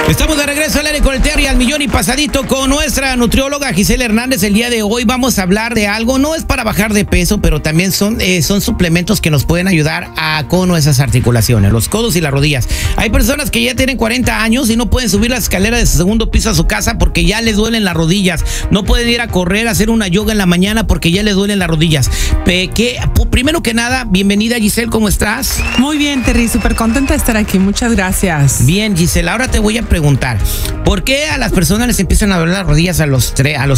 Estamos de regreso al aire con el Terry al millón y pasadito con nuestra nutrióloga Gisela Hernández. El día de hoy vamos a hablar de algo, no es para bajar de peso, pero también son suplementos que nos pueden ayudar con nuestras articulaciones, los codos y las rodillas. Hay personas que ya tienen 40 años y no pueden subir la escalera de su segundo piso a su casa porque ya les duelen las rodillas. No pueden ir a correr, a hacer una yoga en la mañana porque ya les duelen las rodillas. Primero que nada, bienvenida Giselle, ¿cómo estás? Muy bien, Terry, súper contenta de estar aquí, muchas gracias. Bien, Giselle, ahora te voy a preguntar, ¿por qué a las personas les empiezan a doler las rodillas a los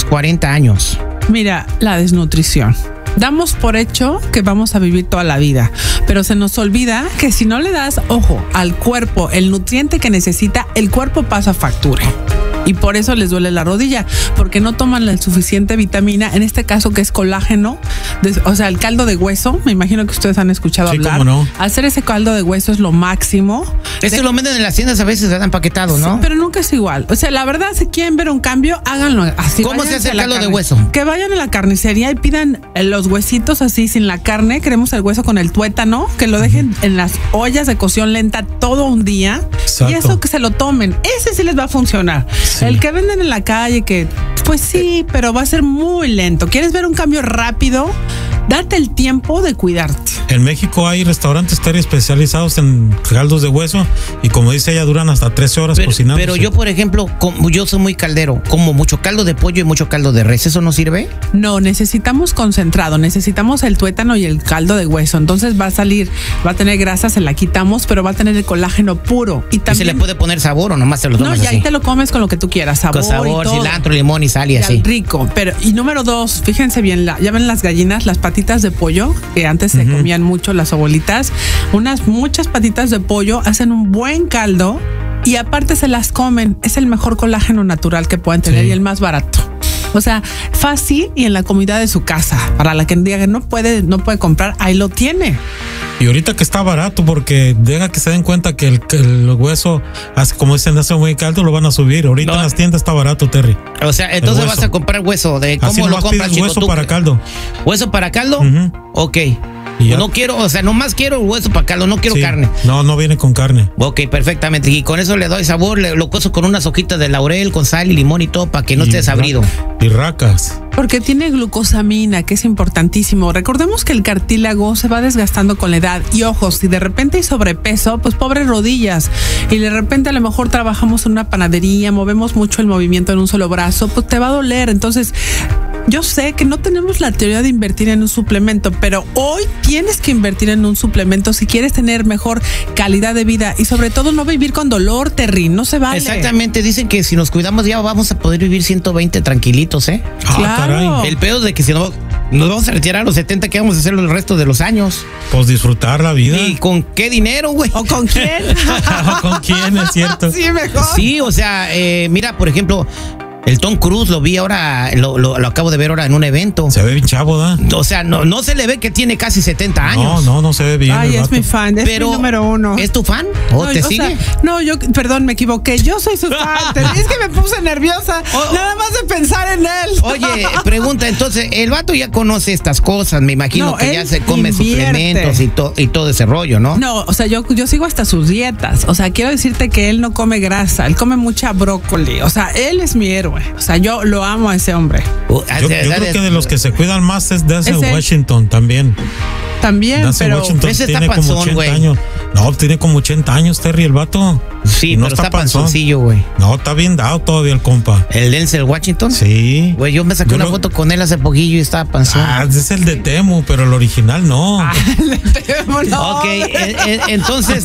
40 años? Mira, la desnutrición. Damos por hecho que vamos a vivir toda la vida, pero se nos olvida que si no le das ojo al cuerpo, el nutriente que necesita, el cuerpo pasa factura. Y por eso les duele la rodilla, porque no toman la suficiente vitamina, en este caso que es colágeno, o sea, el caldo de hueso, me imagino que ustedes han escuchado hablar. ¿Cómo no? Hacer ese caldo de hueso es lo máximo. Lo venden en las tiendas a veces, dan empaquetado, ¿no? Sí, pero nunca es igual. O sea, la verdad, si quieren ver un cambio, háganlo así. ¿Cómo se hace el caldo de hueso? Que vayan a la carnicería y pidan los huesitos así, sin la carne. Queremos el hueso con el tuétano, que lo dejen en las ollas de cocción lenta todo un día. Exacto. Y eso que se lo tomen. Ese sí les va a funcionar. Sí. El que venden en la calle, que pues sí, pero va a ser muy lento. ¿Quieres ver un cambio rápido? Date el tiempo de cuidarte. En México hay restaurantes especializados en caldos de hueso y como dice ella, duran hasta 13 horas cocinando. Pero yo, por ejemplo, yo soy muy caldero, como mucho caldo de pollo y mucho caldo de res. ¿Eso no sirve? No, necesitamos concentrado, necesitamos el tuétano y el caldo de hueso. Entonces va a tener grasa, se la quitamos, pero va a tener el colágeno puro. Y también, ¿y se le puede poner sabor o nomás te lo tomas así? No, ya ahí te lo comes con lo que tú quieras, sabor, con sabor, cilantro, limón y sal y así. Rico, pero y número 2, fíjense bien, ya ven las gallinas, las patitas de pollo, que antes se comían mucho las abuelitas, muchas patitas de pollo hacen un buen caldo y aparte se las comen. Es el mejor colágeno natural que pueden tener y el más barato. O sea, fácil y en la comida de su casa. Para la que diga que no puede comprar, ahí lo tiene. Y ahorita que está barato, porque deja que se den cuenta que el hueso, como dicen, hace muy caldo, lo van a subir. Ahorita en las tiendas está barato, Terry. O sea, entonces vas a comprar hueso. ¿Cómo lo compras, chico? Hueso para caldo. ¿Hueso para caldo? Ok. No quiero, nomás quiero hueso para caldo, no quiero carne. No viene con carne. Ok, perfectamente. Y con eso le doy sabor, lo cozo con unas hojitas de laurel, con sal y limón y todo para que no esté desabrido. Y racas. Porque tiene glucosamina, que es importantísimo. Recordemos que el cartílago se va desgastando con la edad. Y ojo, si de repente hay sobrepeso, pues pobres rodillas. Y de repente a lo mejor trabajamos en una panadería, movemos mucho el movimiento en un solo brazo, pues te va a doler. Entonces, yo sé que no tenemos la teoría de invertir en un suplemento, pero hoy tienes que invertir en un suplemento si quieres tener mejor calidad de vida y sobre todo no vivir con dolor, Terry, no se vale. Exactamente, dicen que si nos cuidamos ya vamos a poder vivir 120 tranquilitos, ¿eh? Claro. Caray. El peor de que si no nos vamos a retirar a los 70, ¿qué vamos a hacer el resto de los años? Pues disfrutar la vida. ¿Y con qué dinero, güey? ¿O con quién? ¿O con quién, es cierto? Sí, mejor. Sí, o sea, mira, por ejemplo, el Tom Cruise lo vi ahora, lo acabo de ver ahora en un evento. Se ve bien chavo, ¿da? O sea, no se le ve que tiene casi 70 años. No se ve bien. Ay, es mi fan, es mi número 1. ¿Es tu fan? ¿O te sigue? Perdón, me equivoqué. Yo soy su fan. Es que me puse nerviosa. Nada más de pensar en él. Oye, pregunta, entonces, el vato ya conoce estas cosas, me imagino que ya se come suplementos y todo ese rollo, ¿no? No, o sea, yo sigo hasta sus dietas. O sea, quiero decirte que él no come grasa, él come mucha brócoli. O sea, él es mi héroe. O sea, yo lo amo a ese hombre. Yo creo que de los que se cuidan más es Denzel Washington también. También, pero ese está panzón, güey. No, tiene como 80 años, Terry, el vato. Sí, no, pero está panzoncillo, güey. No, está bien dado todavía el compa. ¿El Denzel Washington? Sí. Güey, yo me saqué una foto con él hace poquillo y estaba panzón. Es el de Temu, pero el original no. El de Temu no. Ok, entonces,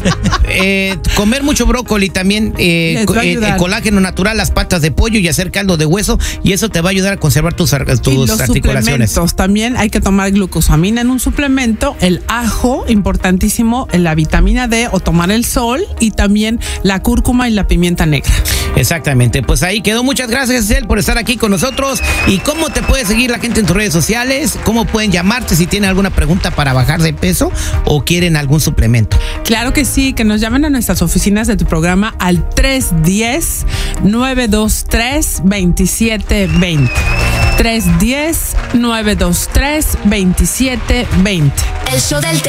comer mucho brócoli también, el colágeno natural, las patas de pollo y hacer caldo de hueso, y eso te va a ayudar a conservar tus articulaciones. También hay que tomar glucosamina en un suplemento, el ajo, importantísimo, la vitamina D o tomar el sol, y también la cúrcuma y la pimienta negra. Exactamente, pues ahí quedó. Muchas gracias, Giselle, por estar aquí con nosotros. ¿Y cómo te puede seguir la gente en tus redes sociales? ¿Cómo pueden llamarte si tienen alguna pregunta para bajar de peso o quieren algún suplemento? Claro que sí, que nos llamen a nuestras oficinas de tu programa al 310-923-2720. 310-923-2720. El show del